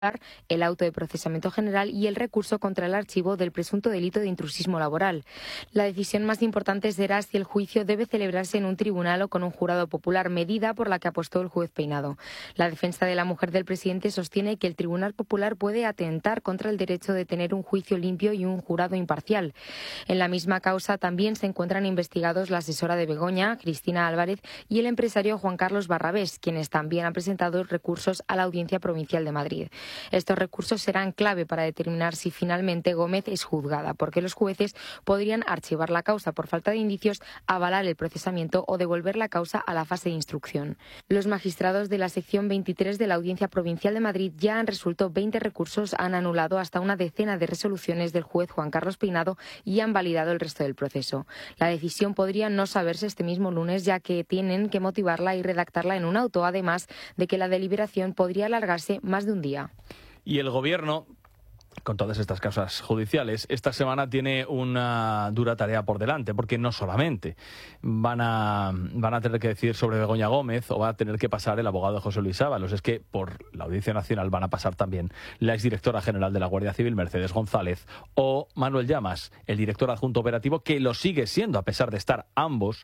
el auto de procesamiento general y el recurso contra el archivo del presunto delito de intrusismo laboral. La decisión más importante será si el juicio debe celebrarse en un tribunal o con un jurado popular, medida por la que apostó el juez Peinado. La defensa de la mujer del presidente sostiene que el Tribunal Popular puede atentar contra el derecho de tener un juicio limpio y un jurado imparcial. En la misma causa también se encuentran investigados la asesora de Begoña, Cristina Álvarez, y el empresario Juan Carlos Barrabés, quienes también han presentado recursos a la Audiencia Provincial de Madrid. Estos recursos serán clave para determinar si finalmente Gómez es juzgada, porque los jueces podrían archivar la causa por falta de indicios, avalar el procesamiento o devolver la causa a la fase de instrucción. Los magistrados de la sección 23 de la Audiencia Provincial de Madrid ya han resuelto 20 recursos, han anulado hasta una decena de resoluciones del juez Juan Carlos Peinado y han validado el resto del proceso. La decisión podría no saberse este mismo lunes, ya que tienen que motivarla y redactarla en un auto, además de que la deliberación podría alargarse más de un día. Y el Gobierno, con todas estas causas judiciales, esta semana tiene una dura tarea por delante, porque no solamente van a tener que decidir sobre Begoña Gómez o va a tener que pasar el abogado José Luis Ábalos, es que por la Audiencia Nacional van a pasar también la exdirectora general de la Guardia Civil, Mercedes González, o Manuel Llamas, el director adjunto operativo, que lo sigue siendo a pesar de estar ambos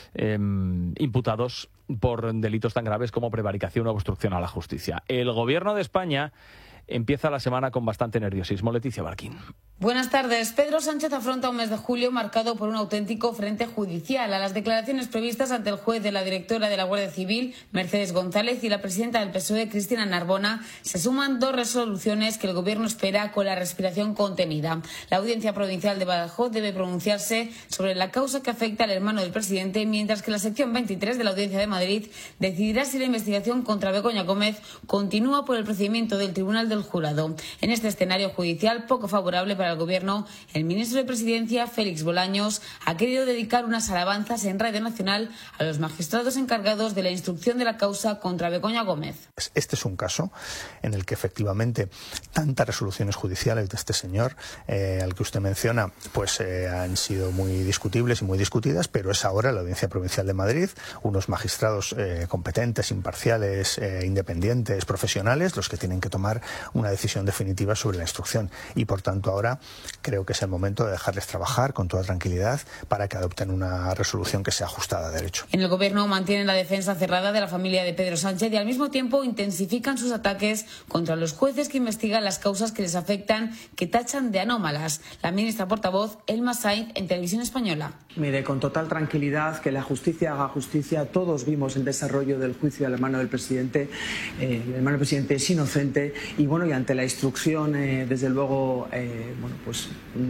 imputados por delitos tan graves como prevaricación o obstrucción a la justicia. El Gobierno de España empieza la semana con bastante nerviosismo. Leticia Barquín. Buenas tardes. Pedro Sánchez afronta un mes de julio marcado por un auténtico frente judicial. A las declaraciones previstas ante el juez de la directora de la Guardia Civil, Mercedes González, y la presidenta del PSOE, Cristina Narbona, se suman dos resoluciones que el Gobierno espera con la respiración contenida. La Audiencia Provincial de Badajoz debe pronunciarse sobre la causa que afecta al hermano del presidente, mientras que la sección 23 de la Audiencia de Madrid decidirá si la investigación contra Begoña Gómez continúa por el procedimiento del Tribunal del Jurado. En este escenario judicial poco favorable para el Gobierno, el ministro de Presidencia, Félix Bolaños, ha querido dedicar unas alabanzas en Radio Nacional a los magistrados encargados de la instrucción de la causa contra Begoña Gómez. Este es un caso en el que efectivamente tantas resoluciones judiciales de este señor, al que usted menciona, pues han sido muy discutibles y muy discutidas, pero es ahora la Audiencia Provincial de Madrid, unos magistrados competentes, imparciales, independientes, profesionales, los que tienen que tomar una decisión definitiva sobre la instrucción. Y por tanto ahora creo que es el momento de dejarles trabajar con toda tranquilidad para que adopten una resolución que sea ajustada a derecho. En el Gobierno mantienen la defensa cerrada de la familia de Pedro Sánchez y al mismo tiempo intensifican sus ataques contra los jueces que investigan las causas que les afectan, que tachan de anómalas. La ministra portavoz, Elma Sainz, en Televisión Española. Mire, con total tranquilidad, que la justicia haga justicia. Todos vimos el desarrollo del juicio del hermano del presidente. El hermano del presidente es inocente y bueno, y ante la instrucción, desde luego, pues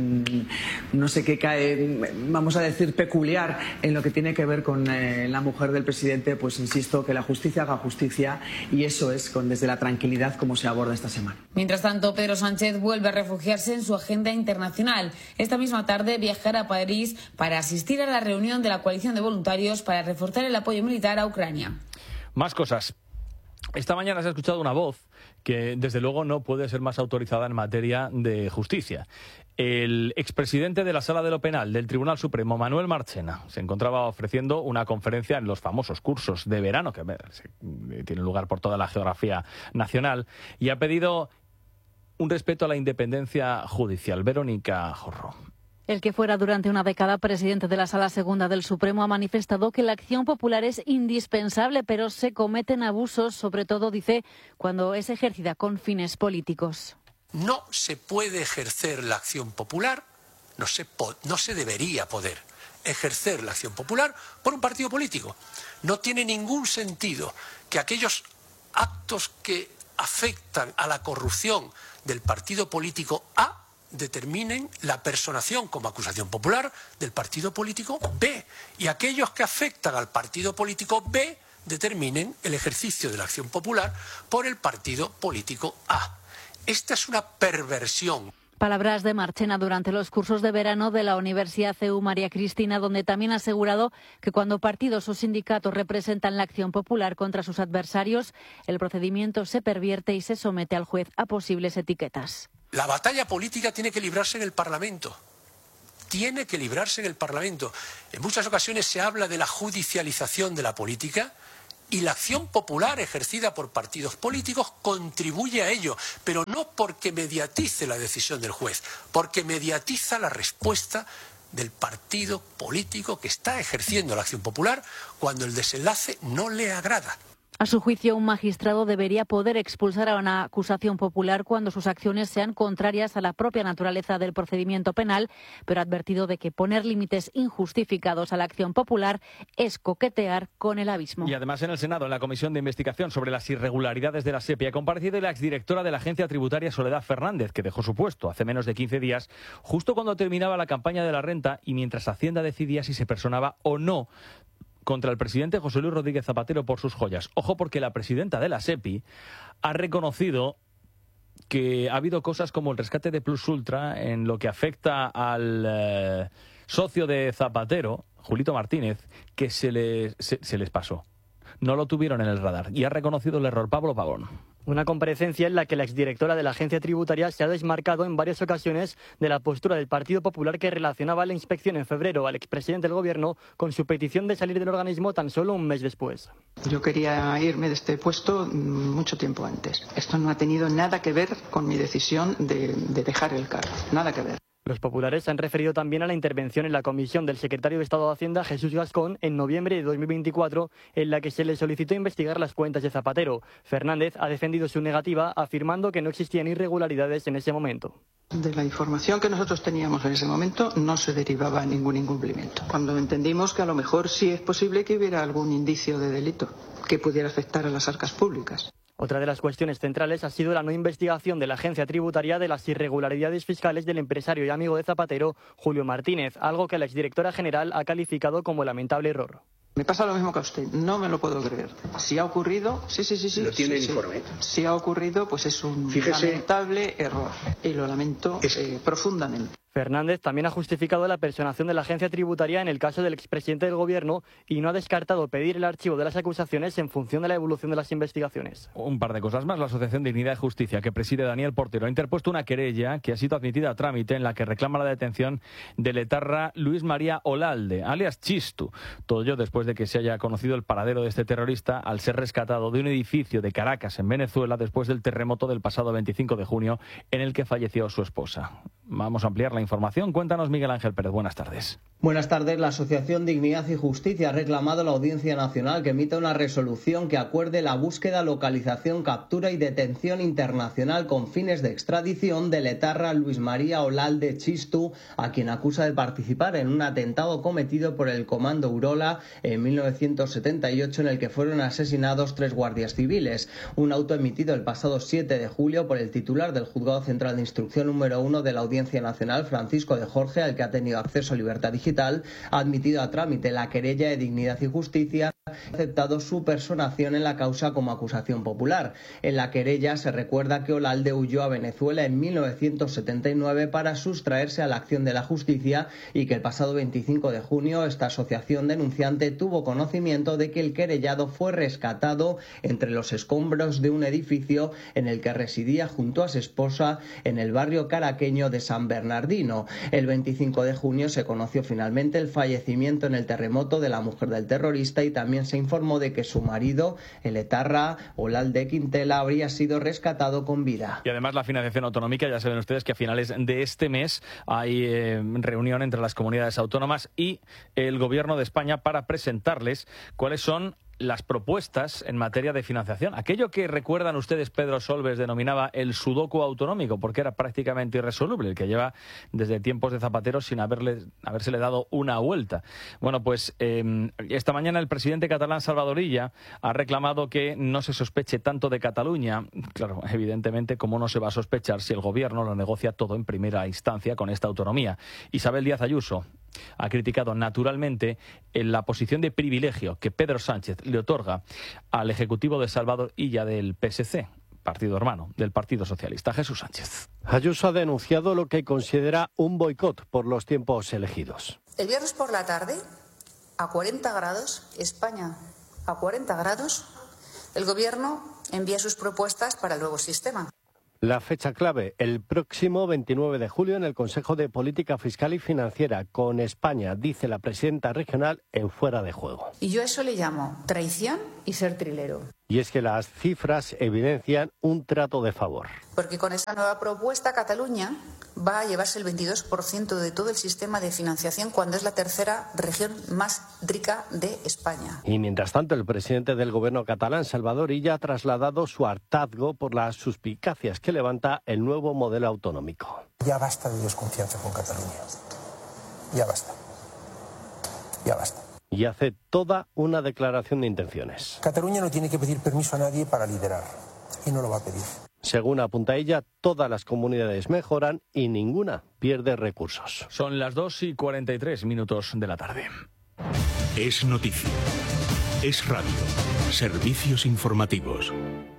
no sé qué cae, vamos a decir, peculiar en lo que tiene que ver con la mujer del presidente, pues insisto, que la justicia haga justicia y eso es desde la tranquilidad como se aborda esta semana. Mientras tanto, Pedro Sánchez vuelve a refugiarse en su agenda internacional. Esta misma tarde viajará a París para asistir a la reunión de la coalición de voluntarios para reforzar el apoyo militar a Ucrania. Más cosas. Esta mañana se ha escuchado una voz que, desde luego, no puede ser más autorizada en materia de justicia. El expresidente de la Sala de lo Penal del Tribunal Supremo, Manuel Marchena, se encontraba ofreciendo una conferencia en los famosos cursos de verano que tienen lugar por toda la geografía nacional y ha pedido un respeto a la independencia judicial. Verónica Jorro. El que fuera durante una década presidente de la Sala Segunda del Supremo ha manifestado que la acción popular es indispensable, pero se cometen abusos, sobre todo, dice, cuando es ejercida con fines políticos. No se puede ejercer la acción popular, no se debería poder ejercer la acción popular por un partido político. No tiene ningún sentido que aquellos actos que afectan a la corrupción del partido político A determinen la personación como acusación popular del partido político B y aquellos que afectan al partido político B determinen el ejercicio de la acción popular por el partido político A. Esta es una perversión. Palabras de Marchena durante los cursos de verano de la Universidad CEU María Cristina, donde también ha asegurado que cuando partidos o sindicatos representan la acción popular contra sus adversarios, el procedimiento se pervierte y se somete al juez a posibles etiquetas. La batalla política tiene que librarse en el Parlamento. Tiene que librarse en el Parlamento. En muchas ocasiones se habla de la judicialización de la política Y la acción popular ejercida por partidos políticos contribuye a ello, pero no porque mediatice la decisión del juez, porque mediatiza la respuesta del partido político que está ejerciendo la acción popular cuando el desenlace no le agrada. A su juicio, un magistrado debería poder expulsar a una acusación popular cuando sus acciones sean contrarias a la propia naturaleza del procedimiento penal, pero ha advertido de que poner límites injustificados a la acción popular es coquetear con el abismo. Y además en el Senado, en la Comisión de Investigación sobre las irregularidades de la SEPI, ha comparecido la exdirectora de la Agencia Tributaria, Soledad Fernández, que dejó su puesto hace menos de 15 días, justo cuando terminaba la campaña de la renta y mientras Hacienda decidía si se personaba o no contra el presidente José Luis Rodríguez Zapatero por sus joyas. Ojo, porque la presidenta de la SEPI ha reconocido que ha habido cosas como el rescate de Plus Ultra en lo que afecta al socio de Zapatero, Julito Martínez, que se les pasó. No lo tuvieron en el radar y ha reconocido el error. Pablo Pavón. Una comparecencia en la que la exdirectora de la Agencia Tributaria se ha desmarcado en varias ocasiones de la postura del Partido Popular que relacionaba la inspección en febrero al expresidente del Gobierno con su petición de salir del organismo tan solo un mes después. Yo quería irme de este puesto mucho tiempo antes. Esto no ha tenido nada que ver con mi decisión de dejar el cargo. Nada que ver. Los populares se han referido también a la intervención en la comisión del secretario de Estado de Hacienda, Jesús Gascón, en noviembre de 2024, en la que se le solicitó investigar las cuentas de Zapatero. Fernández ha defendido su negativa, afirmando que no existían irregularidades en ese momento. De la información que nosotros teníamos en ese momento no se derivaba ningún incumplimiento. Cuando entendimos que a lo mejor sí es posible que hubiera algún indicio de delito que pudiera afectar a las arcas públicas. Otra de las cuestiones centrales ha sido la no investigación de la Agencia Tributaria de las irregularidades fiscales del empresario y amigo de Zapatero, Julio Martínez, algo que la exdirectora general ha calificado como lamentable error. Me pasa lo mismo que a usted, no me lo puedo creer. Si ha ocurrido, sí. ¿Lo tiene el informe? Si ha ocurrido, pues es un lamentable error y lo lamento profundamente. Fernández también ha justificado la personación de la Agencia Tributaria en el caso del expresidente del Gobierno y no ha descartado pedir el archivo de las acusaciones en función de la evolución de las investigaciones. Un par de cosas más. La Asociación Dignidad y Justicia, que preside Daniel Portero, ha interpuesto una querella que ha sido admitida a trámite en la que reclama la detención del etarra Luis María Olalde, alias Chistu. Todo ello después de que se haya conocido el paradero de este terrorista al ser rescatado de un edificio de Caracas, en Venezuela, después del terremoto del pasado 25 de junio en el que falleció su esposa. Vamos a ampliar la información. Cuéntanos, Miguel Ángel Pérez. Buenas tardes. Buenas tardes. La Asociación Dignidad y Justicia ha reclamado a la Audiencia Nacional que emita una resolución que acuerde la búsqueda, localización, captura y detención internacional con fines de extradición del etarra Luis María Olalde Chistu, a quien acusa de participar en un atentado cometido por el Comando Urola en 1978 en el que fueron asesinados 3 guardias civiles. Un auto emitido el pasado 7 de julio por el titular del Juzgado Central de Instrucción número 1 de la Audiencia Nacional, Francisco de Jorge, al que ha tenido acceso a Libertad Digital, ha admitido a trámite la querella de Dignidad y Justicia, ha aceptado su personación en la causa como acusación popular. En la querella se recuerda que Olalde huyó a Venezuela en 1979 para sustraerse a la acción de la justicia y que el pasado 25 de junio esta asociación denunciante tuvo conocimiento de que el querellado fue rescatado entre los escombros de un edificio en el que residía junto a su esposa en el barrio caraqueño de San Bernardino. El 25 de junio se conoció finalmente el fallecimiento en el terremoto de la mujer del terrorista y también se informó de que su marido, el etarra Olalde Quintela, habría sido rescatado con vida. Y además la financiación autonómica, ya saben ustedes que a finales de este mes hay reunión entre las comunidades autónomas y el Gobierno de España para presentarles cuáles son las propuestas en materia de financiación. Aquello que recuerdan ustedes Pedro Solbes denominaba el sudoku autonómico, porque era prácticamente irresoluble, el que lleva desde tiempos de Zapatero sin habérsele dado una vuelta. Bueno, pues esta mañana el presidente catalán Salvador Illa ha reclamado que no se sospeche tanto de Cataluña. Claro, evidentemente, ¿cómo no se va a sospechar si el gobierno lo negocia todo en primera instancia con esta autonomía? Isabel Díaz Ayuso ha criticado naturalmente la posición de privilegio que Pedro Sánchez le otorga al Ejecutivo de Salvador Illa del PSC, partido hermano del Partido Socialista. Jesús Sánchez. Ayuso ha denunciado lo que considera un boicot por los tiempos elegidos. El viernes por la tarde, a 40 grados, España a 40 grados, el Gobierno envía sus propuestas para el nuevo sistema. La fecha clave, el próximo 29 de julio en el Consejo de Política Fiscal y Financiera, con España, dice la presidenta regional, en fuera de juego. Y yo a eso le llamo traición y ser trilero. Y es que las cifras evidencian un trato de favor. Porque con esa nueva propuesta Cataluña va a llevarse el 22% de todo el sistema de financiación cuando es la tercera región más rica de España. Y mientras tanto, el presidente del gobierno catalán, Salvador Illa, ha trasladado su hartazgo por las suspicacias que levanta el nuevo modelo autonómico. Ya basta de desconfianza con Cataluña. Ya basta. Ya basta. Y hace toda una declaración de intenciones. Cataluña no tiene que pedir permiso a nadie para liderar. Y no lo va a pedir. Según apunta ella, todas las comunidades mejoran y ninguna pierde recursos. Son las 2:43 de la tarde. Es noticia. Es radio. Servicios informativos.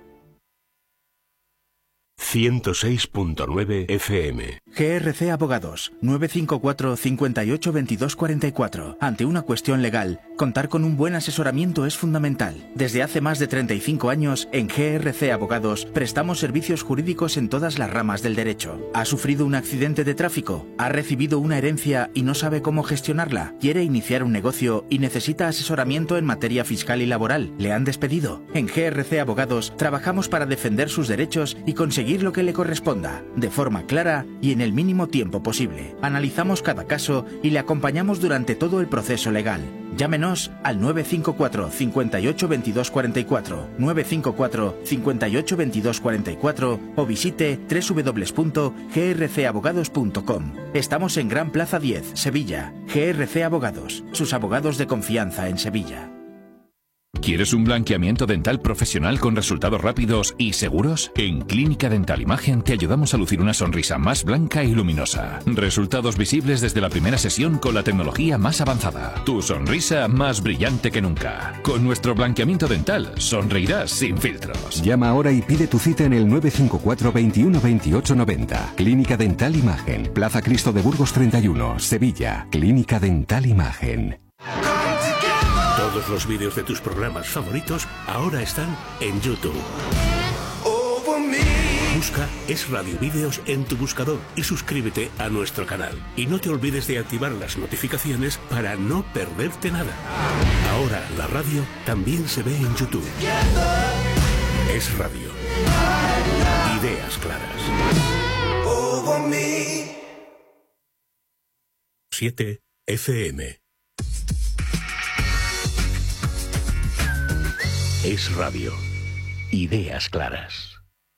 106.9 FM. GRC Abogados, 954 58 22 44. Ante una cuestión legal, contar con un buen asesoramiento es fundamental. Desde hace más de 35 años, en GRC Abogados, prestamos servicios jurídicos en todas las ramas del derecho. ¿Ha sufrido un accidente de tráfico? ¿Ha recibido una herencia y no sabe cómo gestionarla? ¿Quiere iniciar un negocio y necesita asesoramiento en materia fiscal y laboral? ¿Le han despedido? En GRC Abogados, trabajamos para defender sus derechos y conseguir lo que le corresponda, de forma clara y en el mínimo tiempo posible. Analizamos cada caso y le acompañamos durante todo el proceso legal. Llámenos al 954 58 22 44, 954 58 22 44 o visite www.grcabogados.com. Estamos en Gran Plaza 10, Sevilla. GRC Abogados, sus abogados de confianza en Sevilla. ¿Quieres un blanqueamiento dental profesional con resultados rápidos y seguros? En Clínica Dental Imagen te ayudamos a lucir una sonrisa más blanca y luminosa. Resultados visibles desde la primera sesión con la tecnología más avanzada. Tu sonrisa más brillante que nunca. Con nuestro blanqueamiento dental sonreirás sin filtros. Llama ahora y pide tu cita en el 954 21 28 90. Clínica Dental Imagen. Plaza Cristo de Burgos 31, Sevilla. Clínica Dental Imagen. Todos los vídeos de tus programas favoritos ahora están en YouTube. Busca Es Radio Vídeos en tu buscador y suscríbete a nuestro canal. Y no te olvides de activar las notificaciones para no perderte nada. Ahora la radio también se ve en YouTube. Es Radio. Ideas claras. 7 FM. Es Radio. Ideas claras.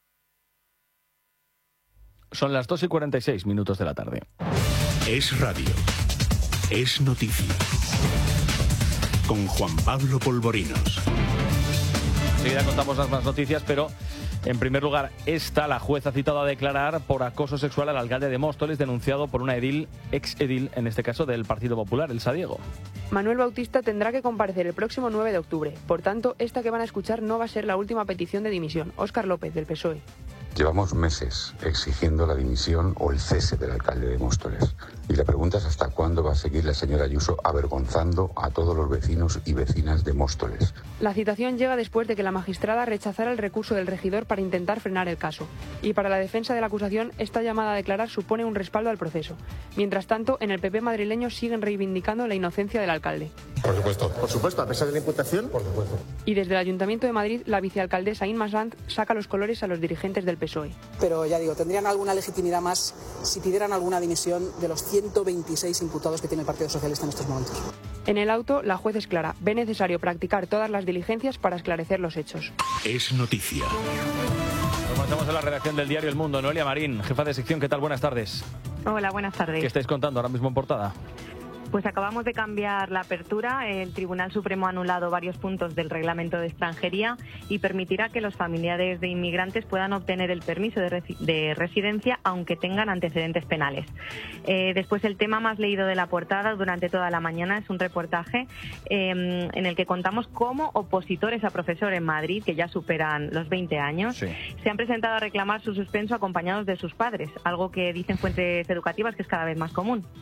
Son las 2:46 de la tarde. Es Radio. Es noticia. Con Juan Pablo Polvorinos. Enseguida contamos las más noticias, pero en primer lugar, la juez ha citado a declarar por acoso sexual al alcalde de Móstoles, denunciado por una ex edil, en este caso del Partido Popular, Elsa Diego. Manuel Bautista tendrá que comparecer el próximo 9 de octubre. Por tanto, esta que van a escuchar no va a ser la última petición de dimisión. Óscar López, del PSOE. Llevamos meses exigiendo la dimisión o el cese del alcalde de Móstoles. Y la pregunta es hasta cuándo va a seguir la señora Ayuso avergonzando a todos los vecinos y vecinas de Móstoles. La citación llega después de que la magistrada rechazara el recurso del regidor para intentar frenar el caso. Y para la defensa de la acusación, esta llamada a declarar supone un respaldo al proceso. Mientras tanto, en el PP madrileño siguen reivindicando la inocencia del alcalde. Por supuesto. Por supuesto, a pesar de la imputación, por supuesto. Y desde el Ayuntamiento de Madrid, la vicealcaldesa Inma Sanz saca los colores a los dirigentes del PSOE. Pero ya digo, tendrían alguna legitimidad más si pidieran alguna dimisión de los 126 imputados que tiene el Partido Socialista en estos momentos. En el auto, la juez es clara. Ve necesario practicar todas las diligencias para esclarecer los hechos. Es noticia. Nos marchamos a la redacción del diario El Mundo. Noelia Marín, jefa de sección, ¿qué tal? Buenas tardes. Hola, buenas tardes. ¿Qué estáis contando ahora mismo en portada? Pues acabamos de cambiar la apertura. El Tribunal Supremo ha anulado varios puntos del reglamento de extranjería y permitirá que los familiares de inmigrantes puedan obtener el permiso de residencia aunque tengan antecedentes penales. Después, el tema más leído de la portada durante toda la mañana es un reportaje en el que contamos cómo opositores a profesor en Madrid, que ya superan los 20 años, se han presentado a reclamar su suspenso acompañados de sus padres, algo que dicen fuentes educativas que es cada vez más común.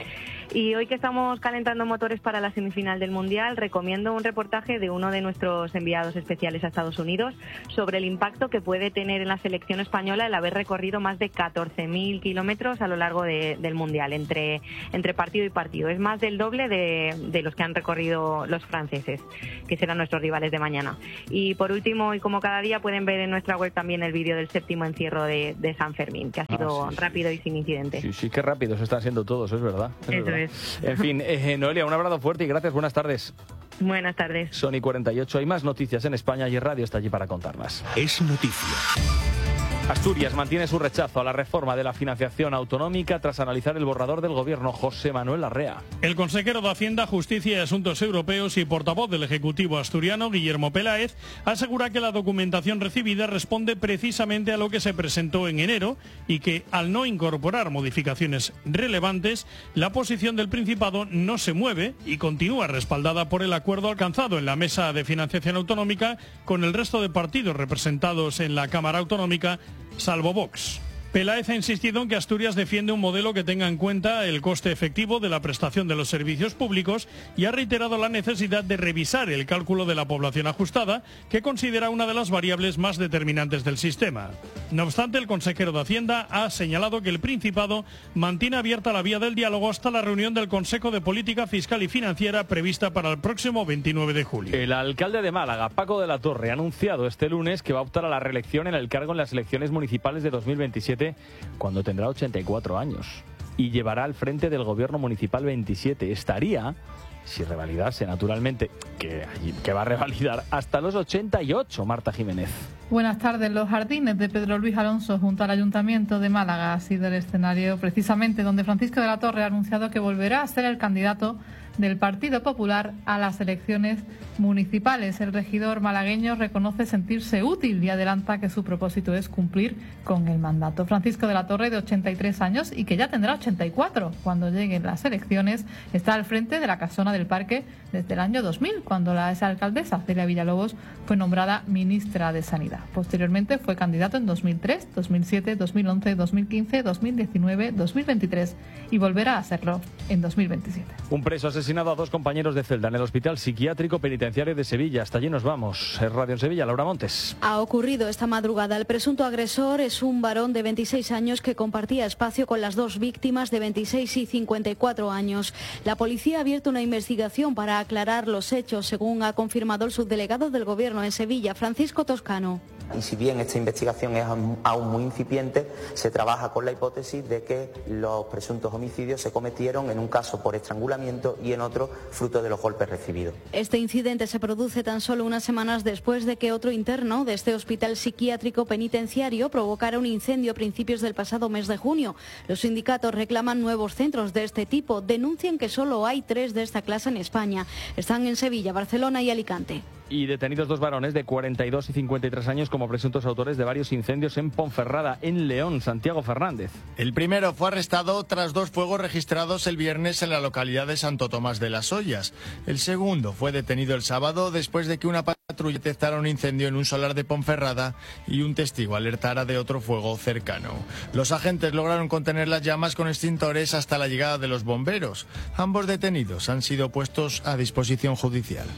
Y hoy que estamos calentando motores para la semifinal del Mundial, recomiendo un reportaje de uno de nuestros enviados especiales a Estados Unidos sobre el impacto que puede tener en la selección española el haber recorrido más de 14.000 kilómetros a lo largo del Mundial, entre partido y partido. Es más del doble de los que han recorrido los franceses, que serán nuestros rivales de mañana. Y por último, y como cada día, pueden ver en nuestra web también el vídeo del séptimo encierro de San Fermín, que ha sido rápido y sin incidente. Sí, qué rápidos están siendo todos, es verdad. Eso es. En fin, Noelia, un abrazo fuerte y gracias, buenas tardes. Buenas tardes. Sony 48, hay más noticias en España y Radio está allí para contarlas. Es noticia. Asturias mantiene su rechazo a la reforma de la financiación autonómica tras analizar el borrador del gobierno. José Manuel Larrea. El consejero de Hacienda, Justicia y Asuntos Europeos y portavoz del Ejecutivo asturiano, Guillermo Peláez, asegura que la documentación recibida responde precisamente a lo que se presentó en enero y que, al no incorporar modificaciones relevantes, la posición del Principado no se mueve y continúa respaldada por el acuerdo alcanzado en la mesa de financiación autonómica con el resto de partidos representados en la Cámara Autonómica, salvo Vox. Peláez ha insistido en que Asturias defiende un modelo que tenga en cuenta el coste efectivo de la prestación de los servicios públicos y ha reiterado la necesidad de revisar el cálculo de la población ajustada, que considera una de las variables más determinantes del sistema. No obstante, el consejero de Hacienda ha señalado que el Principado mantiene abierta la vía del diálogo hasta la reunión del Consejo de Política Fiscal y Financiera prevista para el próximo 29 de julio. El alcalde de Málaga, Paco de la Torre, ha anunciado este lunes que va a optar a la reelección en el cargo en las elecciones municipales de 2027, cuando tendrá 84 años, y llevará al frente del gobierno municipal 27. Estaría, si revalidase naturalmente, que va a revalidar hasta los 88, Marta Jiménez. Buenas tardes. Los jardines de Pedro Luis Alonso junto al Ayuntamiento de Málaga ha sido el escenario precisamente donde Francisco de la Torre ha anunciado que volverá a ser el candidato del Partido Popular a las elecciones municipales. El regidor malagueño reconoce sentirse útil y adelanta que su propósito es cumplir con el mandato. Francisco de la Torre, de 83 años y que ya tendrá 84 cuando lleguen las elecciones, está al frente de la Casona del Parque desde el año 2000, cuando la exalcaldesa Celia Villalobos fue nombrada ministra de Sanidad. Posteriormente fue candidato en 2003, 2007, 2011, 2015, 2019, 2023 y volverá a serlo en 2027. Un preso asesinado a 2 compañeros de celda en el Hospital Psiquiátrico Penitenciario de Sevilla. Hasta allí nos vamos. Es Radio en Sevilla, Laura Montes. Ha ocurrido esta madrugada. El presunto agresor es un varón de 26 años que compartía espacio con las 2 víctimas de 26 y 54 años. La policía ha abierto una investigación para aclarar los hechos, según ha confirmado el subdelegado del Gobierno en Sevilla, Francisco Toscano. Y si bien esta investigación es aún muy incipiente, se trabaja con la hipótesis de que los presuntos homicidios se cometieron en un caso por estrangulamiento y en otro fruto de los golpes recibidos. Este incidente se produce tan solo unas semanas después de que otro interno de este hospital psiquiátrico penitenciario provocara un incendio a principios del pasado mes de junio. Los sindicatos reclaman nuevos centros de este tipo. Denuncian que solo hay 3 de esta clase en España. Están en Sevilla, Barcelona y Alicante. Y detenidos 2 varones de 42 y 53 años como presuntos autores de varios incendios en Ponferrada, en León. Santiago Fernández. El primero fue arrestado tras 2 fuegos registrados el viernes en la localidad de Santo Tomás de las Ollas. El segundo fue detenido el sábado después de que una patrulla detectara un incendio en un solar de Ponferrada y un testigo alertara de otro fuego cercano. Los agentes lograron contener las llamas con extintores hasta la llegada de los bomberos. Ambos detenidos han sido puestos a disposición judicial.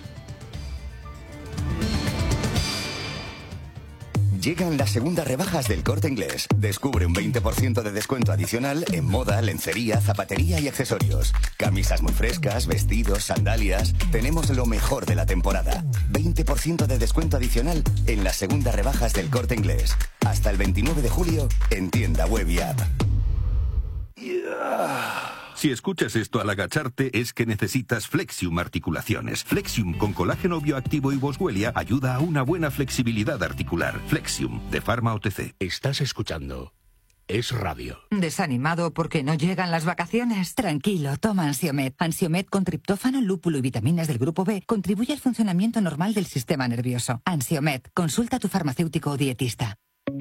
Llegan las segundas rebajas del Corte Inglés. Descubre un 20% de descuento adicional en moda, lencería, zapatería y accesorios. Camisas muy frescas, vestidos, sandalias. Tenemos lo mejor de la temporada. 20% de descuento adicional en las segundas rebajas del Corte Inglés. Hasta el 29 de julio en tienda web y app. Si escuchas esto al agacharte es que necesitas Flexium Articulaciones. Flexium con colágeno bioactivo y boswellia ayuda a una buena flexibilidad articular. Flexium de Pharma OTC. Estás escuchando Es Radio. ¿Desanimado porque no llegan las vacaciones? Tranquilo, toma Ansiomed. Ansiomed con triptófano, lúpulo y vitaminas del grupo B contribuye al funcionamiento normal del sistema nervioso. Ansiomed, consulta a tu farmacéutico o dietista.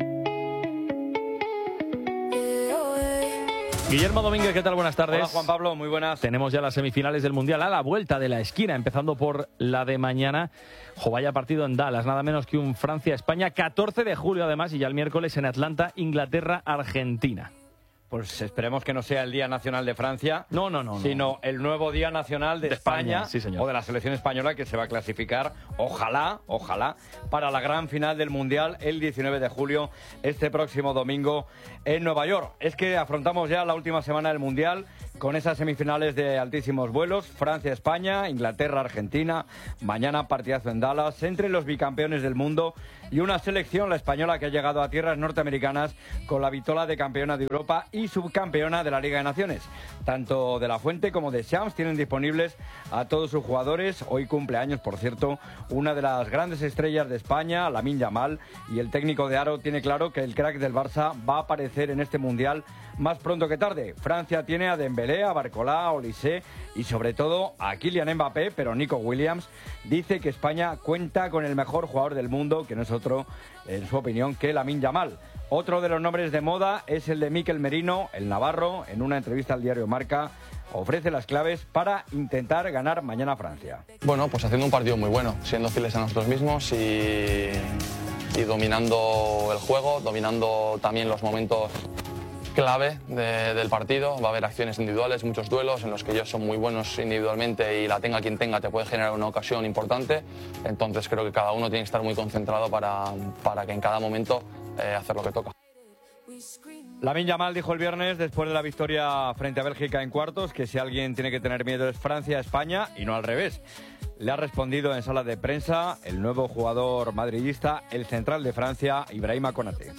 Guillermo Domínguez, ¿qué tal? Buenas tardes. Hola, Juan Pablo, muy buenas. Tenemos ya las semifinales del Mundial a la vuelta de la esquina, empezando por la de mañana. Vaya partido en Dallas, nada menos que un Francia-España, 14 de julio además, y ya el miércoles en Atlanta, Inglaterra-Argentina. Pues esperemos que no sea el Día Nacional de Francia, sino el nuevo Día Nacional de España, sí, señor. o de la selección española, que se va a clasificar, ojalá, para la gran final del Mundial el 19 de julio, este próximo domingo en Nueva York. Es que afrontamos ya la última semana del Mundial con esas semifinales de altísimos vuelos, Francia-España, Inglaterra-Argentina, mañana partidazo en Dallas, entre los bicampeones del mundo y una selección, la española, que ha llegado a tierras norteamericanas con la vitola de campeona de Europa y subcampeona de la Liga de Naciones. Tanto De La Fuente como Deschamps tienen disponibles a todos sus jugadores. Hoy cumpleaños, por cierto, una de las grandes estrellas de España, Lamine Yamal, y el técnico de Aro tiene claro que el crack del Barça va a aparecer en este Mundial más pronto que tarde. Francia tiene a Dembélé, a Barcola, a Olise y sobre todo a Kylian Mbappé, pero Nico Williams dice que España cuenta con el mejor jugador del mundo, que no es otro, en su opinión, que Lamine Yamal. Otro de los nombres de moda es el de Mikel Merino, el navarro. En una entrevista al diario Marca ofrece las claves para intentar ganar mañana a Francia. Bueno, pues haciendo un partido muy bueno, siendo fieles a nosotros mismos y dominando el juego, dominando también los momentos clave del partido. Va a haber acciones individuales, muchos duelos en los que ellos son muy buenos individualmente y la tenga quien tenga te puede generar una ocasión importante. Entonces creo que cada uno tiene que estar muy concentrado para que en cada momento hacer lo que toca. Lamine Yamal dijo el viernes, después de la victoria frente a Bélgica en cuartos, que si alguien tiene que tener miedo es Francia-España y no al revés. Le ha respondido en sala de prensa el nuevo jugador madridista, el central de Francia, Ibrahima Konaté.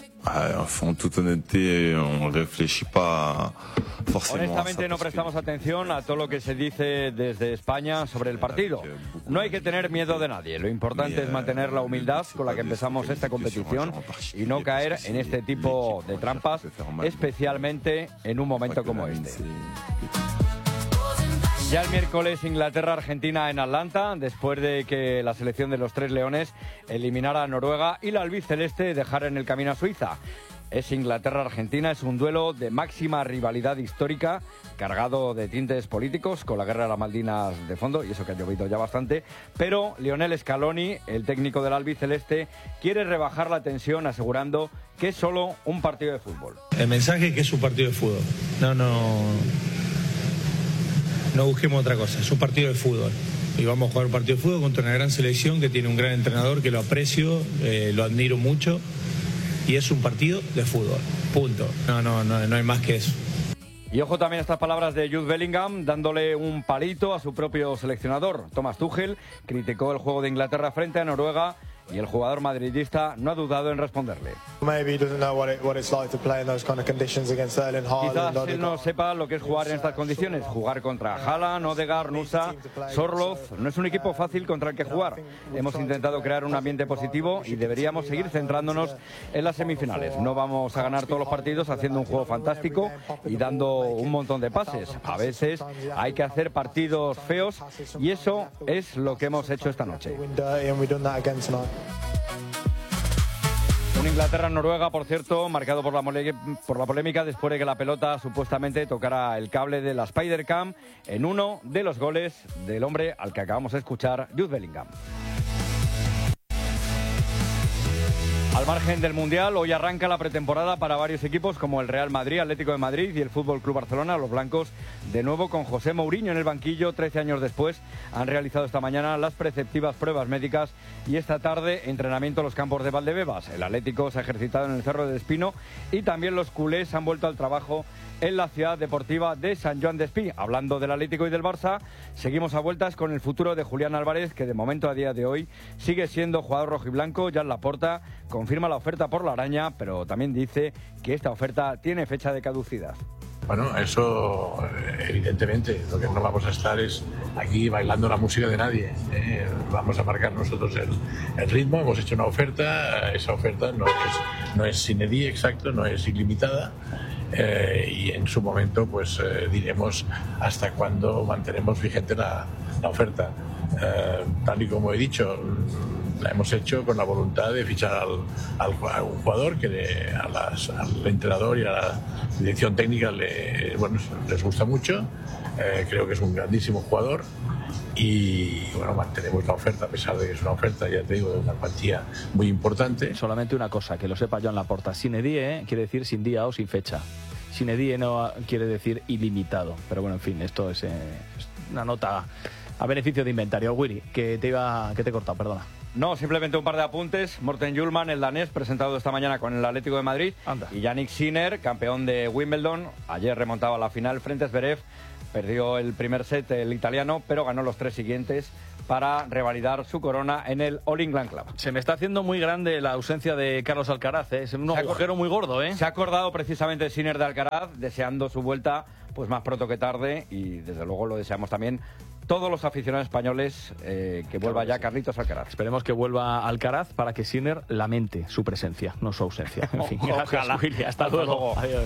Honestamente no prestamos atención a todo lo que se dice desde España sobre el partido. No hay que tener miedo de nadie. Lo importante es mantener la humildad con la que empezamos esta competición y no caer en este tipo de trampas, especialmente en un momento como este. Ya el miércoles Inglaterra-Argentina en Atlanta, después de que la selección de los Tres Leones eliminara a Noruega y la albiceleste dejara en el camino a Suiza. Es Inglaterra-Argentina, es un duelo de máxima rivalidad histórica, cargado de tintes políticos, con la guerra de las Malvinas de fondo, y eso que ha llovido ya bastante, pero Lionel Scaloni, el técnico del albiceleste, quiere rebajar la tensión asegurando que es solo un partido de fútbol. El mensaje es que es un partido de fútbol. No busquemos otra cosa, es un partido de fútbol. Y vamos a jugar un partido de fútbol contra una gran selección que tiene un gran entrenador, que lo aprecio, lo admiro mucho. Y es un partido de fútbol, punto. No hay más que eso. Y ojo también a estas palabras de Jude Bellingham, dándole un palito a su propio seleccionador. Thomas Tuchel criticó el juego de Inglaterra frente a Noruega y el jugador madridista no ha dudado en responderle. Quizás él no sepa lo que es jugar en estas condiciones. Jugar contra Haaland, Odegaard, Nusa, Sorloth. No es un equipo fácil contra el que jugar. Hemos intentado crear un ambiente positivo y deberíamos seguir centrándonos en las semifinales. No vamos a ganar todos los partidos haciendo un juego fantástico y dando un montón de pases. A veces hay que hacer partidos feos y eso es lo que hemos hecho esta noche. Un Inglaterra-Noruega, por cierto, marcado por la polémica después de que la pelota supuestamente tocara el cable de la Spider-Cam en uno de los goles del hombre al que acabamos de escuchar, Jude Bellingham. Al margen del Mundial, hoy arranca la pretemporada para varios equipos como el Real Madrid, Atlético de Madrid y el Fútbol Club Barcelona. Los blancos, de nuevo con José Mourinho en el banquillo, 13 años después, han realizado esta mañana las preceptivas pruebas médicas y esta tarde entrenamiento en los campos de Valdebebas. El Atlético se ha ejercitado en el Cerro de Espino y también los culés han vuelto al trabajo en la ciudad deportiva de Sant Joan d'Espí. Hablando del Atlético y del Barça, seguimos a vueltas con el futuro de Julián Álvarez, que de momento, a día de hoy, sigue siendo jugador rojiblanco. Jan Laporta confirma la oferta por la araña, pero también dice que esta oferta tiene fecha de caducidad. Bueno, eso evidentemente, lo que no vamos a estar es aquí bailando la música de nadie. Vamos a marcar nosotros el ritmo, hemos hecho una oferta, esa oferta no es sine die, exacto, no es ilimitada. Y en su momento pues diremos hasta cuándo mantenemos vigente la oferta. Tal y como he dicho, la hemos hecho con la voluntad de fichar a un jugador que al entrenador y a la dirección técnica les gusta mucho. Creo que es un grandísimo jugador y bueno, mantenemos la oferta, a pesar de que es una oferta, ya te digo, de una cuantía muy importante. Solamente una cosa, que lo sepa Joan Laporta, sine die quiere decir sin día o sin fecha. sine die no quiere decir ilimitado. Pero bueno, en fin, esto es una nota a beneficio de inventario. Willy, que te he cortado, perdona. No, simplemente un par de apuntes. Morten Hjulmand, el danés, presentado esta mañana con el Atlético de Madrid. Anda. Y Yannick Sinner, campeón de Wimbledon. Ayer remontaba la final frente a Zverev. Perdió el primer set el italiano, pero ganó los 3 siguientes para revalidar su corona en el All England Club. Se me está haciendo muy grande la ausencia de Carlos Alcaraz, ¿eh? Es un agujero muy gordo, ¿eh? Se ha acordado precisamente Sinner de Alcaraz, deseando su vuelta pues más pronto que tarde, y desde luego lo deseamos también todos los aficionados españoles, que vuelva ya Carlitos Alcaraz. Esperemos que vuelva Alcaraz para que Sinner lamente su presencia, no su ausencia. En fin, gracias, Willy. Hasta luego. Adiós.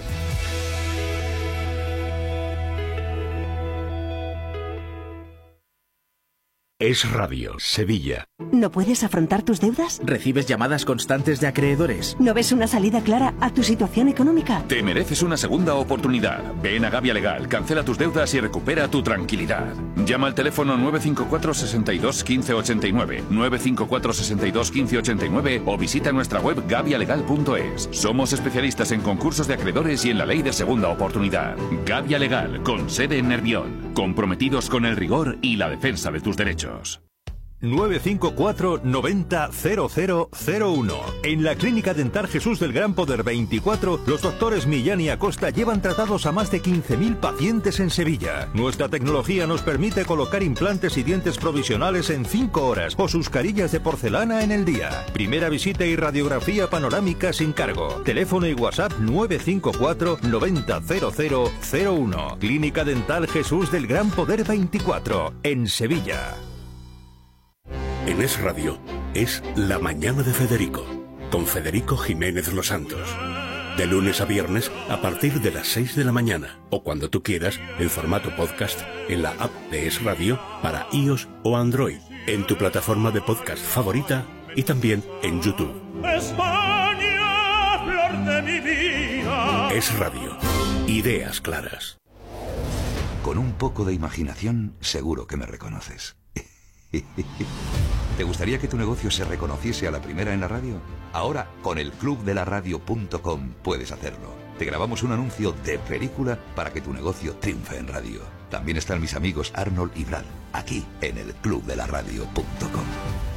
Es Radio, Sevilla. ¿No puedes afrontar tus deudas? ¿Recibes llamadas constantes de acreedores? ¿No ves una salida clara a tu situación económica? Te mereces una segunda oportunidad. Ven a Gavia Legal, cancela tus deudas y recupera tu tranquilidad. Llama al teléfono 954 62 15 89, 954 62 15 89 o visita nuestra web gavialegal.es. Somos especialistas en concursos de acreedores y en la ley de segunda oportunidad. Gavia Legal, con sede en Nervión. Comprometidos con el rigor y la defensa de tus derechos. 954 90 0001. En la Clínica Dental Jesús del Gran Poder 24, los doctores Millán y Acosta llevan tratados a más de 15.000 pacientes en Sevilla. Nuestra tecnología nos permite colocar implantes y dientes provisionales en 5 horas o sus carillas de porcelana en el día. Primera visita y radiografía panorámica sin cargo. Teléfono y WhatsApp 954 90 0001. Clínica Dental Jesús del Gran Poder 24, en Sevilla. En Es Radio es La Mañana de Federico, con Federico Jiménez Los Santos. De lunes a viernes a partir de las 6 de la mañana o cuando tú quieras en formato podcast en la app de Es Radio para iOS o Android, en tu plataforma de podcast favorita y también en YouTube. España, flor de mi vida. Es Radio. Ideas claras. Con un poco de imaginación seguro que me reconoces. ¿Te gustaría que tu negocio se reconociese a la primera en la radio? Ahora, con el clubdelaradio.com puedes hacerlo. Te grabamos un anuncio de película para que tu negocio triunfe en radio. También están mis amigos Arnold y Brad, aquí en el clubdelaradio.com.